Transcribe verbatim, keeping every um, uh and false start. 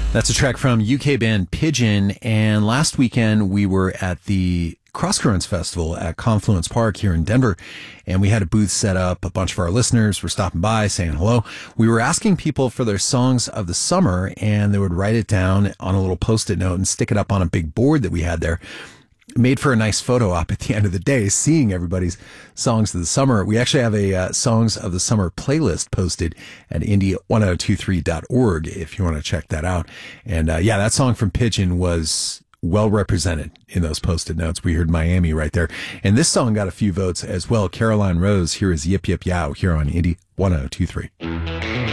That's a track from U K band Pigeon, and last weekend we were at the Crosscurrents Festival at Confluence Park here in Denver, and we had a booth set up. A bunch of our listeners were stopping by saying hello. We were asking people for their songs of the summer, and they would write it down on a little post-it note and stick it up on a big board that we had there. Made for a nice photo op at the end of the day, seeing everybody's songs of the summer. We actually have a uh, songs of the summer playlist posted at indie one oh two three dot org if you want to check that out. And uh, yeah, that song from Pigeon was well represented in those posted notes. We heard Miami right there. And this song got a few votes as well. Caroline Rose, here is Yip Yip Yow here on Indie one oh two three.